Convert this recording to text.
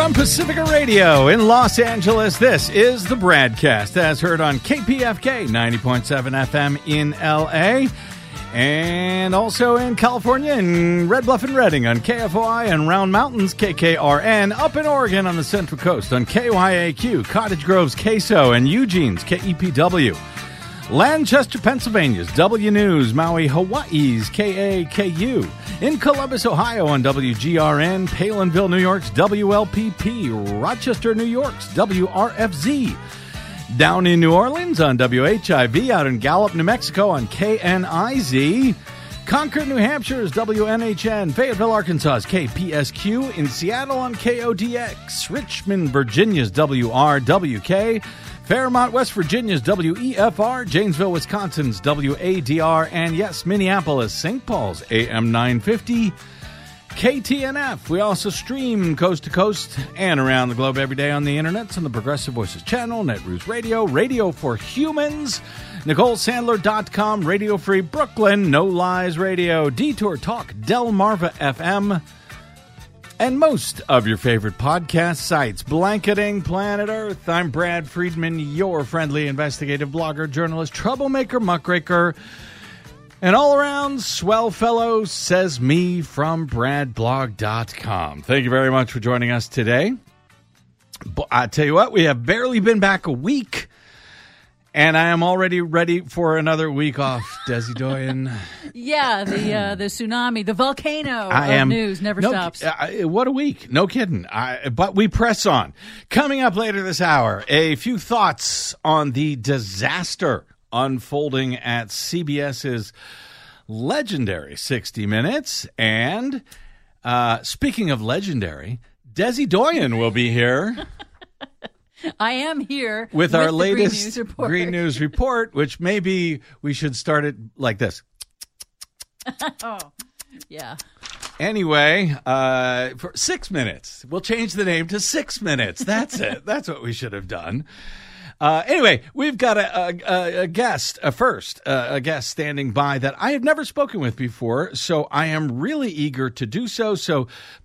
From Pacifica Radio in Los Angeles, this is the Bradcast, as heard on KPFK 90.7 FM in LA, and also in California in Red Bluff and Redding on KFOI, and Round Mountains KKRN, up in Oregon on the Central Coast on KYAQ, Cottage Grove's KSO, and Eugene's KEPW. Lancaster, Pennsylvania's W News, Maui, Hawaii's KAKU, in Columbus, Ohio on WGRN, Palinville, New York's WLPP, Rochester, New York's WRFZ, down in New Orleans on WHIV, out in Gallup, New Mexico on KNIZ, Concord, New Hampshire's WNHN, Fayetteville, Arkansas's KPSQ, in Seattle on KODX, Richmond, Virginia's WRWK, Fairmont, West Virginia's WEFR, Janesville, Wisconsin's WADR, and yes, Minneapolis, St. Paul's AM 950, KTNF. We also stream coast to coast and around the globe every day on the internet on the Progressive Voices channel, Netroots Radio, Radio for Humans, NicoleSandler.com, Radio Free Brooklyn, No Lies Radio, Detour Talk, Delmarva FM, and most of your favorite podcast sites. Blanketing Planet Earth. I'm Brad Friedman, your friendly investigative blogger, journalist, troublemaker, muckraker, and all-around swell fellow, says me from bradblog.com. Thank you very much for joining us today. I tell you what, we have barely been back a week, and I am already ready for another week off, Desi Doyen. Yeah, the tsunami, the volcano of news never stops. What a week. No kidding. But we press on. Coming up later this hour, a few thoughts on the disaster unfolding at CBS's legendary 60 Minutes. And speaking of legendary, Desi Doyen will be here. I am here with our latest Green News Report, which maybe we should start it like this. Oh, yeah. Anyway, for 6 minutes. We'll change the name to 6 Minutes. That's it. That's what we should have done. Anyway, we've got a guest, a guest standing by that I have never spoken with before, so I am really eager to do so. So